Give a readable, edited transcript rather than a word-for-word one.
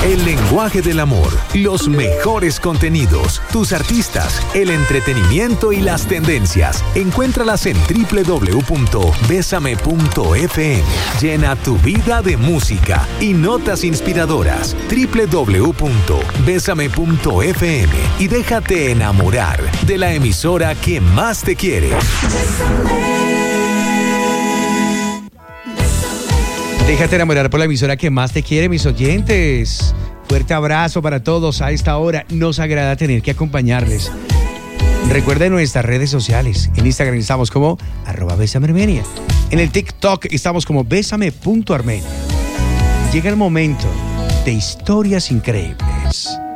El lenguaje del amor, los mejores contenidos, tus artistas, el entretenimiento y las tendencias. Encuéntralas en www.besame.fm. Llena tu vida de música y notas inspiradoras. www.besame.fm y déjate enamorar de la emisora que más te quiere. Déjate enamorar por la emisora que más te quiere, mis oyentes. Fuerte abrazo para todos a esta hora. Nos agrada tener que acompañarles. Recuerden nuestras redes sociales. En Instagram estamos como @besamearmenia. En el TikTok estamos como besame.armenia. Llega el momento de historias increíbles.